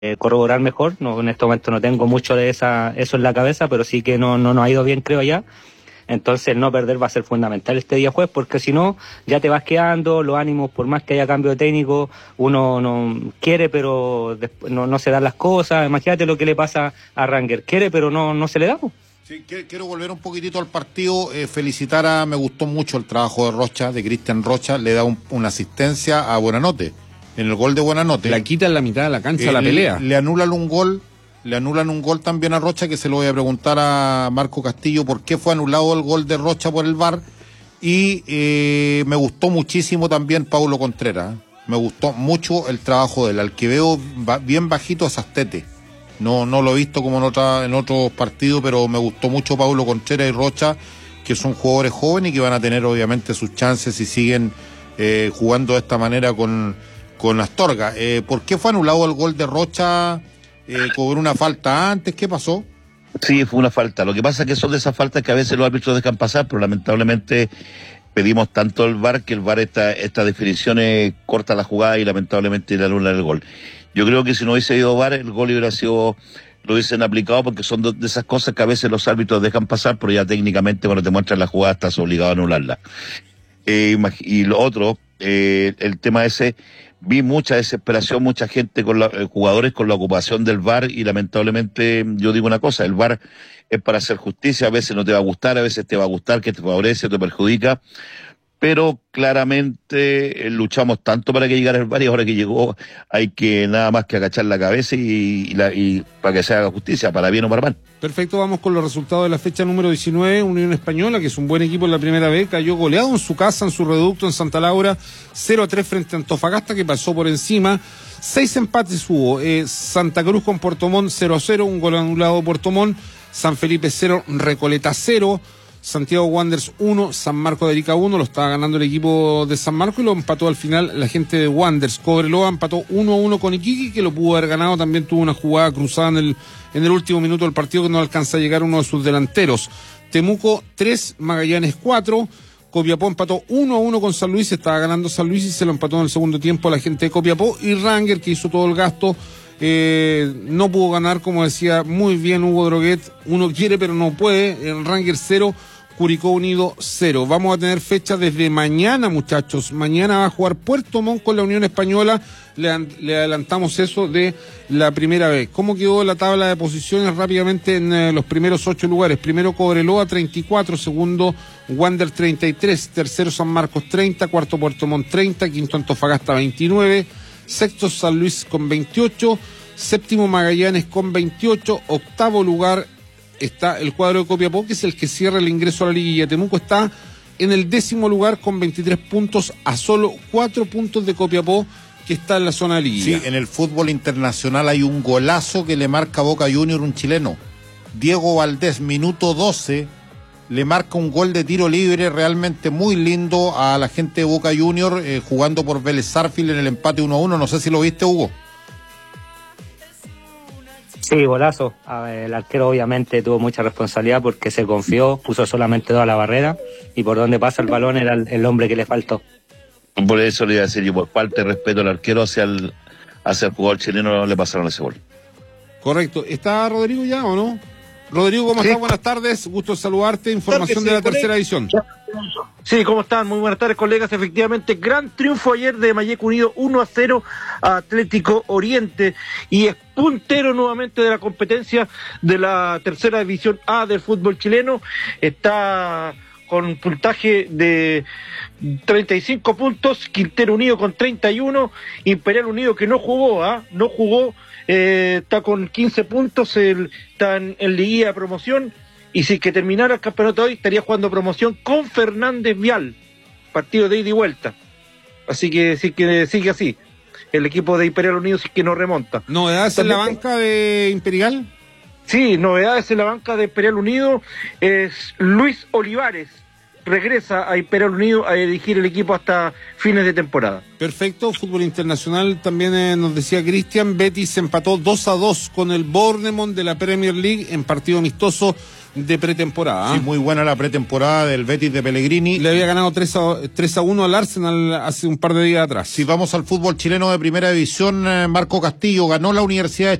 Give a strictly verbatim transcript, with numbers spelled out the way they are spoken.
eh, corroborar mejor. No, en este momento no tengo mucho de esa eso en la cabeza, pero sí que no, no nos ha ido bien, creo ya. Entonces el no perder va a ser fundamental este día jueves, porque si no, ya te vas quedando, los ánimos, por más que haya cambio de técnico, uno no quiere, pero después no, no se dan las cosas. Imagínate lo que le pasa a Ranger, quiere, pero no, no se le da. Sí, quiero volver un poquitito al partido, eh, felicitar a, me gustó mucho el trabajo de Rocha, de Cristian Rocha, le da un, una asistencia a Buenanote, en el gol de Buenanote. La quita en la mitad de la cancha eh, la pelea. Le, le anulan un gol. Le anulan un gol también a Rocha, que se lo voy a preguntar a Marco Castillo por qué fue anulado el gol de Rocha por el V A R. Y eh, me gustó muchísimo también Paulo Contreras. ¿eh? Me gustó mucho el trabajo de él, al que veo bien bajito es Astete. No, no lo he visto como en, otra, en otros partidos, pero me gustó mucho Paulo Contreras y Rocha, que son jugadores jóvenes y que van a tener obviamente sus chances si siguen eh, jugando de esta manera con, con Astorga. Eh, ¿Por qué fue anulado el gol de Rocha? Eh, cobró una falta antes, ¿qué pasó? Sí, fue una falta. Lo que pasa es que son de esas faltas que a veces los árbitros dejan pasar, pero lamentablemente pedimos tanto el V A R que el V A R esta, estas definiciones corta la jugada y lamentablemente le anulan el gol. Yo creo que si no hubiese ido V A R, el gol hubiera sido, lo hubiesen aplicado, porque son de esas cosas que a veces los árbitros dejan pasar, pero ya técnicamente cuando te muestran la jugada estás obligado a anularla. Eh, y lo otro, eh, el tema ese, vi mucha desesperación, mucha gente, con la, eh, jugadores con la ocupación del V A R, y lamentablemente yo digo una cosa, el V A R es para hacer justicia, a veces no te va a gustar, a veces te va a gustar, que te favorece, te perjudica, pero claramente eh, luchamos tanto para que llegara el V A R, y ahora que llegó hay que nada más que agachar la cabeza y, y, la, y para que se haga justicia, para bien o para mal. Perfecto, vamos con los resultados de la fecha número diecinueve. Unión Española, que es un buen equipo en la primera vez, cayó goleado en su casa, en su reducto, en Santa Laura, cero a tres frente a Antofagasta, que pasó por encima. Seis empates hubo, eh, Santa Cruz con Puerto Montt cero a cero, un gol anulado Puerto Montt, San Felipe cero, Recoleta cero, Santiago Wanderers uno, San Marco de Arica uno, lo estaba ganando el equipo de San Marco y lo empató al final la gente de Wanderers. Cobreloa empató uno a uno con Iquique, que lo pudo haber ganado, también tuvo una jugada cruzada en el, en el último minuto del partido que no alcanza a llegar uno de sus delanteros. Temuco tres, Magallanes cuatro, Copiapó empató uno a uno con San Luis, estaba ganando San Luis y se lo empató en el segundo tiempo a la gente de Copiapó, y Ranger, que hizo todo el gasto, Eh, no pudo ganar, como decía muy bien Hugo Droguet, uno quiere pero no puede. El Ranger cero, Curicó Unido cero. Vamos a tener fecha desde mañana, muchachos. Mañana va a jugar Puerto Montt con la Unión Española. Le, le adelantamos eso de la primera vez. ¿Cómo quedó la tabla de posiciones? Rápidamente en eh, los primeros ocho lugares. Primero Cobreloa treinta y cuatro, segundo Wander treinta y tres, tercero San Marcos treinta, cuarto Puerto Montt treinta, quinto Antofagasta veintinueve, sexto San Luis con veintiocho, séptimo Magallanes con veintiocho, octavo lugar está el cuadro de Copiapó, que es el que cierra el ingreso a la liguilla. Temuco está en el décimo lugar con veintitrés puntos, a solo cuatro puntos de Copiapó, que está en la zona de liguilla. Sí, en el fútbol internacional hay un golazo que le marca Boca Junior, un chileno. Diego Valdés, minuto doce, le marca un gol de tiro libre realmente muy lindo a la gente de Boca Junior, eh, jugando por Vélez Sarsfield en el empate uno a uno. No sé si lo viste, Hugo. Sí, golazo. A ver, el arquero obviamente tuvo mucha responsabilidad porque se confió, puso solamente toda la barrera y por donde pasa el balón era el, el hombre que le faltó. Por eso le iba a decir yo, por falta de respeto al arquero hacia el, hacia el jugador chileno, le pasaron ese gol. Correcto. ¿Está Rodrigo ya o no? Rodrigo, ¿cómo sí. estás? Buenas tardes, gusto saludarte. Información de la tercera edición. Sí, ¿cómo están? Muy buenas tardes, colegas. Efectivamente, gran triunfo ayer de Mayeco Unido, uno a cero a Atlético Oriente, y es puntero nuevamente de la competencia de la tercera división A del fútbol chileno. Está con puntaje de treinta y cinco puntos, Quintero Unido con treinta y uno, Imperial Unido, que no jugó, ¿ah? ¿eh? no jugó, eh, está con quince puntos, el, está en, en liguilla de promoción, y si que terminara el campeonato hoy estaría jugando promoción con Fernández Vial, partido de ida y vuelta. Así que sí que sigue así el equipo de Imperial Unido, sí que no remonta. ¿Novedades en la banca de Imperial? Sí, novedades en la banca de Imperial Unido. Es Luis Olivares regresa a Imperial Unido a dirigir el equipo hasta fines de temporada. Perfecto. Fútbol internacional también eh, nos decía Cristian, Betis empató dos a dos con el Bournemouth de la Premier League en partido amistoso de pretemporada. Sí, muy buena la pretemporada del Betis de Pellegrini. Le había ganado tres a uno al Arsenal hace un par de días atrás. Si vamos al fútbol chileno de primera división, eh, Marco Castillo ganó la Universidad de